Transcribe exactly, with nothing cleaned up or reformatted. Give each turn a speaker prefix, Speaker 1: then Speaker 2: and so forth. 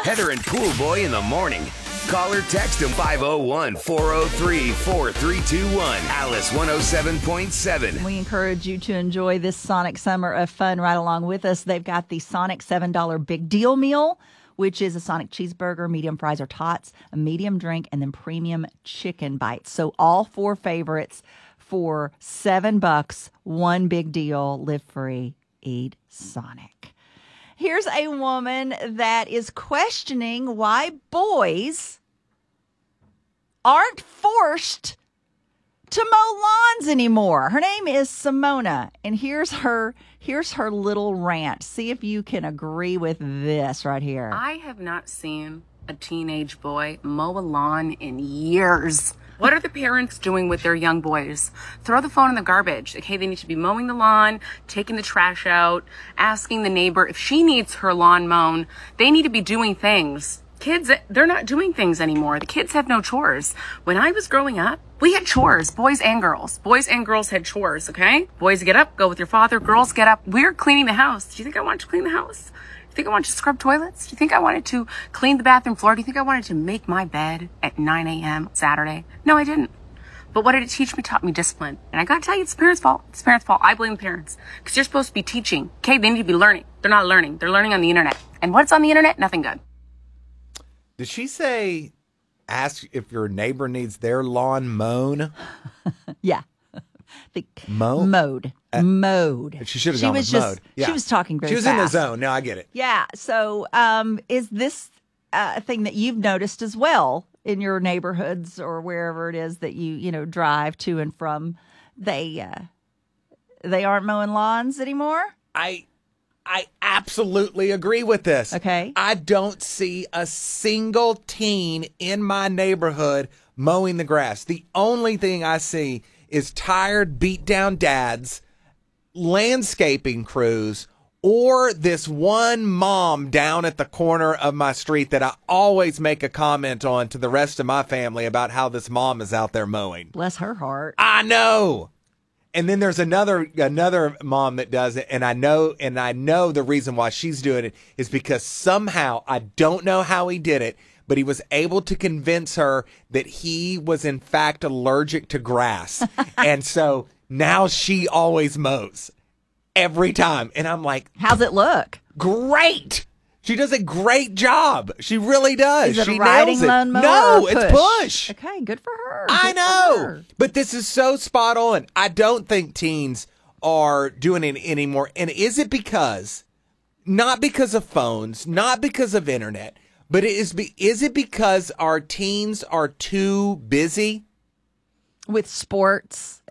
Speaker 1: Heather and Pool Boy in the morning. Call or text them five oh one, four oh three, four three two one. Alice one oh seven point seven.
Speaker 2: We encourage you to enjoy this Sonic summer of fun right along with us. They've got the Sonic seven dollar Big Deal Meal, which is a Sonic cheeseburger, medium fries or tots, a medium drink, and then premium chicken bites. So all four favorites for seven bucks, one big deal, live free, eat Sonic. Here's a woman that is questioning why boys aren't forced to mow lawns anymore. Her name is Simona, and here's her here's her little rant. See if you can agree with this right here.
Speaker 3: I have not seen a teenage boy mow a lawn in years. What are the parents doing with their young boys? Throw the phone in the garbage. Okay, they need to be mowing the lawn, taking the trash out, asking the neighbor if she needs her lawn mown. They need to be doing things. Kids, they're not doing things anymore. The kids have no chores. When I was growing up, we had chores, boys and girls. Boys and girls had chores, okay? Boys get up, go with your father. Girls get up. We're cleaning the house. Do you think I wanted to clean the house? Do you think I wanted to scrub toilets? Do you think I wanted to clean the bathroom floor? Do you think I wanted to make my bed at nine a.m. Saturday? No, I didn't. But what did it teach me? It taught me discipline. And I gotta tell you, it's the parents' fault. It's the parents' fault. I blame the parents. Because you're supposed to be teaching. Okay, they need to be learning. They're not learning. They're learning on the internet. And what's on the internet? Nothing good.
Speaker 4: Did she say, ask if your neighbor needs their lawn mown?
Speaker 2: Yeah. The
Speaker 4: Mow?
Speaker 2: Mowed. Uh, mowed.
Speaker 4: She should have
Speaker 2: she
Speaker 4: gone
Speaker 2: was
Speaker 4: with
Speaker 2: just,
Speaker 4: mowed. Yeah.
Speaker 2: She was talking very
Speaker 4: She was
Speaker 2: fast.
Speaker 4: in the zone. No, I get it.
Speaker 2: Yeah. So um, is this uh, a thing that you've noticed as well in your neighborhoods or wherever it is that you, you know, drive to and from? They, uh, they aren't mowing lawns anymore?
Speaker 4: I I absolutely agree with this.
Speaker 2: Okay.
Speaker 4: I don't see a single teen in my neighborhood mowing the grass. The only thing I see is tired, beat down dads, landscaping crews, or this one mom down at the corner of my street that I always make a comment on to the rest of my family about how this mom is out there mowing.
Speaker 2: Bless her heart.
Speaker 4: I know. And then there's another another mom that does it, and I know and I know the reason why she's doing it is because somehow, I don't know how he did it, but he was able to convince her that he was in fact allergic to grass. And so now she always mows every time. And I'm like,
Speaker 2: how's it look?
Speaker 4: Great. She does a great job. She really does.
Speaker 2: Is it
Speaker 4: she
Speaker 2: a riding
Speaker 4: nails it.
Speaker 2: lawn mower
Speaker 4: No,
Speaker 2: or
Speaker 4: it's push.
Speaker 2: Okay, good for her.
Speaker 4: I
Speaker 2: Good
Speaker 4: know.
Speaker 2: for her.
Speaker 4: But this is so spot on. I don't think teens are doing it anymore. And is it because, not because of phones, not because of internet, but it is, be, is it because our teens are too busy?
Speaker 2: With sports